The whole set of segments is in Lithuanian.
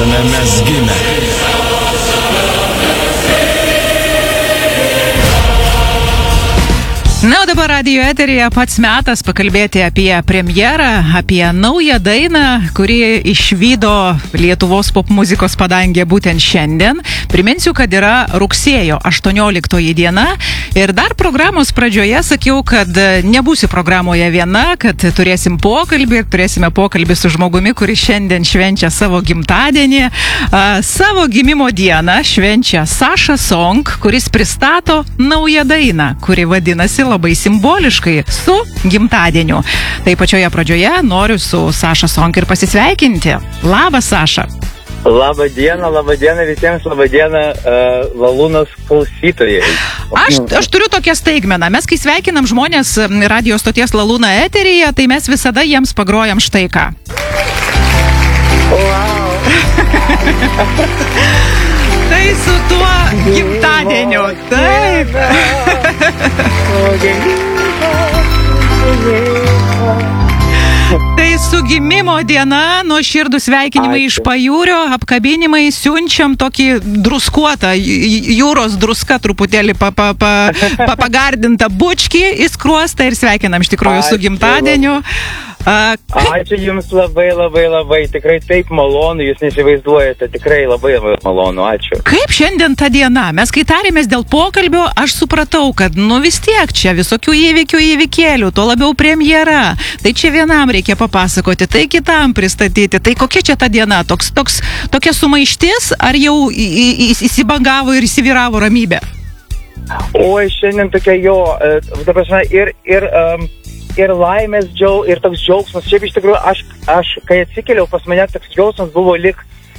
esame mes gimę. Na, o dabar radijo eteryje pats metas pakalbėti apie premjerą, apie naują dainą, kuri išvydo Lietuvos popmuzikos padangę būtent šiandien. Priminsiu, kad yra rugsėjo 18 diena ir dar programos pradžioje sakiau, kad nebūsiu programoje viena, kad turėsim pokalbį su žmogumi, kuris šiandien švenčia savo gimtadienį. Savo gimimo dieną švenčia Saša Song, kuris pristato naują dainą, kuri vadinasi labai simboliškai su gimtadieniu. Tai pačioje pradžioje noriu su Saša Song ir pasisveikinti. Labas, Saša. Labą dieną visiems, labą dieną Lalūnos klausytojai. Aš turiu tokią staigmeną. Mes, kai sveikinam žmonės radio stoties Lalūna eteryje, tai mes visada jiems pagrojam štai ką. Wow. Tai su tuo gimtadieniu. Taip. Tai su gimimo diena, nuoširdų sveikinimai iš pajūrio, apkabinimai, siunčiam tokį druskuotą, jūros druska truputėlį pagardintą bučkį į skruostą ir sveikinam iš tikrųjų su gimtadieniu. Ačiū Jums labai, tikrai taip malonu, Jūs neįsivaizduojate, tikrai labai malonu, ačiū. Kaip šiandien ta diena? Mes kai tarėmės dėl pokalbio, aš supratau, kad vis tiek čia visokių įvykėlių, tuo labiau premjera. Tai čia vienam reikia papasakoti, tai kitam pristatyti. Tai kokia čia ta diena? Tokia sumaištis, ar jau įsibangavo ir įsivyravo ramybė? Oi, šiandien tokia ta prasme, ir laimės ir toks džiaugsmas. Šiaip iš tikrųjų, aš kai atsikėliau, pas mane toks džiaugsmas buvo lyg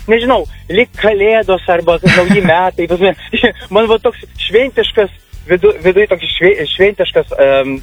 kalėdos arba nauji metai. Man buvo toks šventiškas, viduj toks šventiškas,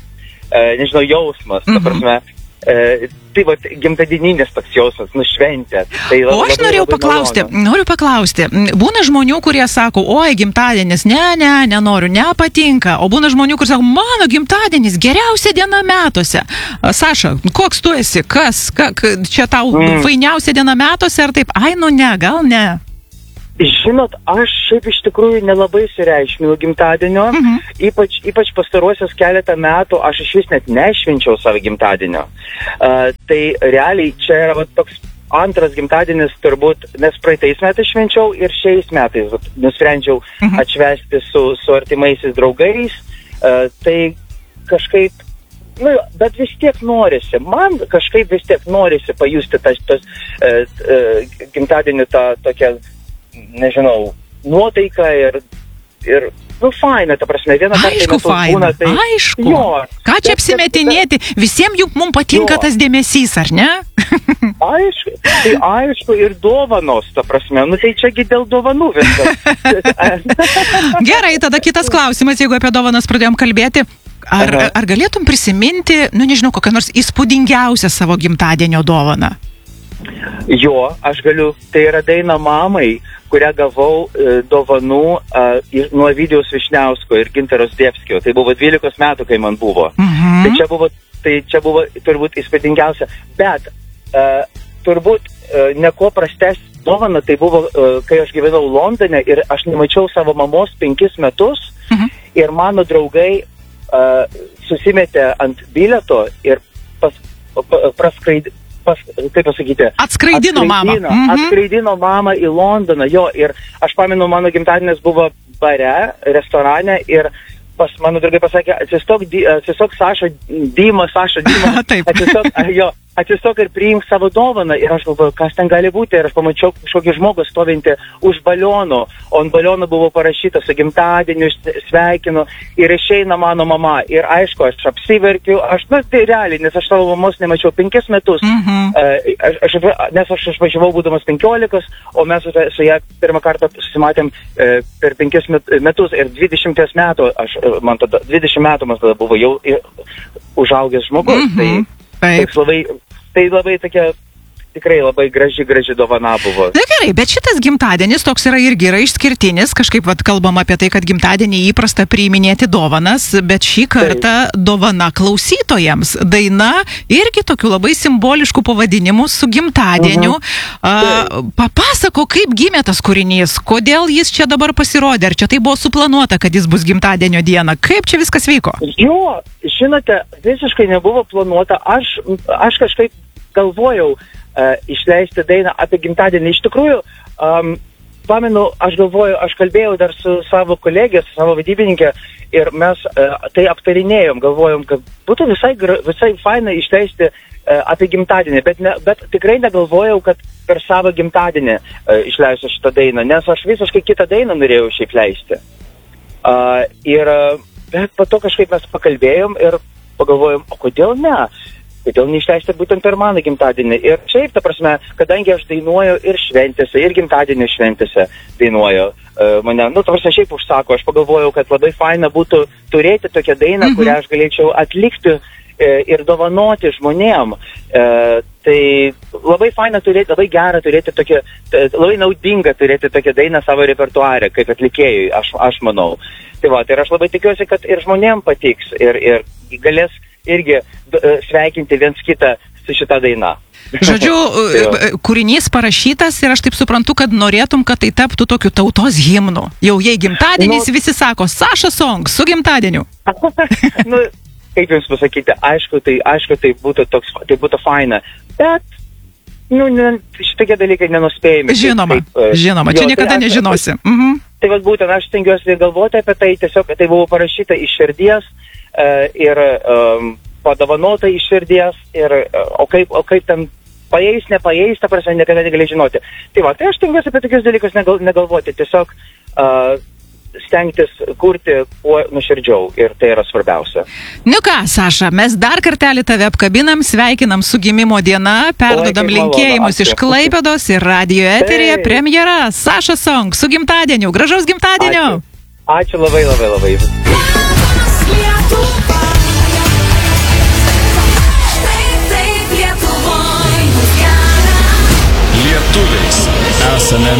jausmas, ta prasme. Tai va, gimtadieninis toks jausmas, šventė. Tai o aš noriu paklausti, būna žmonių, kurie sako, oi, gimtadienis, nenoriu, nepatinka, o būna žmonių, kurie sako, mano gimtadienis, geriausia diena metuose. Saša, koks tu esi, čia tau fainiausia diena metuose, ar taip, gal ne? Žinot, aš šiaip iš tikrųjų nelabai sureikšminu gimtadienio, ypač pastaruosius keletą metų aš iš vis net nešvenčiau savo gimtadienio. Tai realiai čia yra toks antras gimtadienis turbūt, nes praeitais metais švenčiau ir šiais metais nusprendžiau atšvęsti su artimaisiais draugais. Tai kažkaip, bet vis tiek norisi, man kažkaip vis tiek norisi pajusti tas gimtadienį tą tokią, nuotaiką ir faina, ta prasme, vieną kartą būna, tai... Aišku, ką čia apsimetinėti, visiems juk mums patinka tas dėmesys, ar ne? Aišku, ir dovanos, ta prasme, tai čiagi dėl dovanų viskas. Gerai, tada kitas klausimas, jeigu apie dovanas pradėjom kalbėti, ar galėtum prisiminti, kokią nors įspūdingiausią savo gimtadienio dovaną? Jo, aš galiu, tai yra daina mamai, kurią gavau dovanų nuo Vydiaus Višniausko ir Gintaro Zdebskio. Tai buvo 12 metų, kai man buvo. Tai čia buvo turbūt įspūdingiausia. Bet turbūt neko prastesnė dovana, tai buvo, kai aš gyvenau Londone ir aš nemačiau savo mamos 5 metus ir mano draugai susimetė ant bileto ir kaip pasakyti, Atskraidino mamą į Londoną, ir aš pamenu, mano gimtadienis buvo bare, restorane ir pas mano draugai pasakė, atsistok Saša Dyma, atsistok ir priimk savo dovaną. Ir aš galvoju, kas ten gali būti. Ir aš pamačiau kažkokį žmogų stovintį už baliono, o ant baliono buvo parašyta su gimtadieniu, sveikinu, ir išeina mano mama. Ir aišku, aš apsiverkiu, tai realiai, nes aš savo mamos nemačiau 5 metus, nes aš išvažiavau būdamas 15, o mes su ją pirmą kartą susimatėm per 5 metus ir 20 metų, 20 metų man tada buvo jau užaugęs žmogus. Tai labai tokia tikrai labai graži dovana buvo. Na gerai, bet šitas gimtadienis toks yra išskirtinis, kažkaip kalbam apie tai, kad gimtadienį įprasta priiminėti dovanas, bet šį kartą dovana klausytojams. Daina irgi tokiu labai simbolišku pavadinimu su gimtadieniu. Papasako, kaip gimė tas kūrinys, kodėl jis čia dabar pasirodė, ar čia tai buvo suplanuota, kad jis bus gimtadienio dieną, kaip čia viskas vyko? Jo, žinote, visiškai nebuvo planuota, aš kažkaip galvojau išleisti dainą apie gimtadienį. Iš tikrųjų, pamenu, aš kalbėjau dar su savo kolegė, su savo vadybininkė ir mes tai aptarinėjom, galvojom, kad būtų visai faina išleisti apie gimtadienį, bet tikrai negalvojau, kad per savo gimtadienį išleisiu šitą dainą, nes aš visiškai kitą dainą norėjau šiaip leisti. Bet po to kažkaip mes pakalbėjom ir pagalvojom, o kodėl ne? Kodėl neišleisti būtent per mano gimtadienį? Ir šiaip, ta prasme, kadangi aš dainuoju ir šventėse, ir gimtadienio šventėse dainuoju, mane, ta prasme, šiaip užsako, aš pagalvojau, kad labai faina būtų turėti tokią dainą, kurią aš galėčiau atlikti ir dovanoti žmonėm. Tai labai faina turėti, labai gera turėti tokią, labai naudinga turėti tokią dainą savo repertuare, kaip atlikėjui, aš manau. Tai ir aš labai tikiuosi, kad ir žmonėm patiks ir galės irgi sveikinti viens kitą su šitą dainą. Žodžiu, kūrinys parašytas ir aš taip suprantu, kad norėtum, kad tai taptų tokiu tautos himnu. Jau jei gimtadienis, visi sako, Saša Song, su gimtadieniu. Kaip jums pasakyti, aišku, tai būtų faina, bet šitokie dalykai nenuspėjami. Žinoma, čia niekada nežinosi. Tai būtent aš stengiuosi galvoti apie tai, tiesiog tai buvo parašyta iš širdies ir padovanota iš širdies, o kaip ten paeis, nepaeis, ta prasme, niekada negali žinoti. Tai aš stengiuosi apie tokius dalykus negalvoti, tiesiog stengtis kurti kuo nuoširdžiau ir tai yra svarbiausia. Nu ką, Saša, mes dar kartelį tave apkabinam, sveikinam su gimimo diena, perdodam linkėjimus iš Klaipėdos ir radijo eteryje premjera Saša Song su gimtadieniu. Gražaus gimtadienio! Ačiū labai. Lietuviais esame